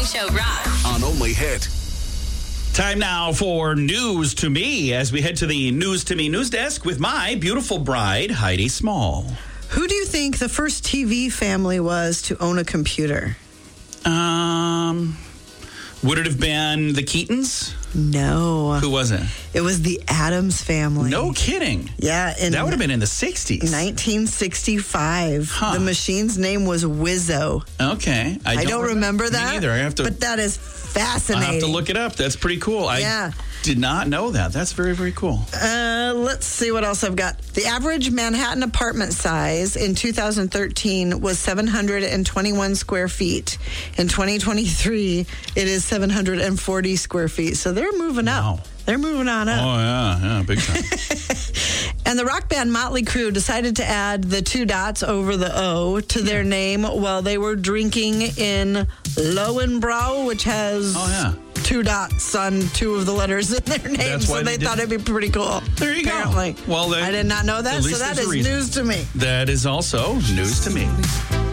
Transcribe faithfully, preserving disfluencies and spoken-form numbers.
Show rocks. On Only Hit. Time now for News to Me as we head to the News to Me news desk with my beautiful bride, Heidi Small. Who do you think the first T V family was to own a computer? Um, would it have been the Keatons? No. Who was it? It was the Addams family. No kidding. Yeah. In that would have been in the sixties. nineteen sixty-five. Huh. The machine's name was Wizzo. Okay. I, don't, don't remember, remember that. Me neither. I have to, but that is fascinating. I have to look it up. That's pretty cool. I yeah. did not know that. That's very, very cool. Uh, let's see what else I've got. The average Manhattan apartment size in two thousand thirteen was seven hundred twenty-one square feet. In twenty twenty-three, it is seven hundred forty square feet. So they're moving up. Wow. They're moving on up. Oh, yeah, yeah, big time. And the rock band Motley Crue decided to add the two dots over the O to their name while they were drinking in Lowenbrau, which has oh, yeah. two dots on two of the letters in their name. That's so why they, they thought did. it'd be pretty cool. There you apparently. go. Well, they, I did not know that, at so least that there's a is reason. news to me. That is also news to me.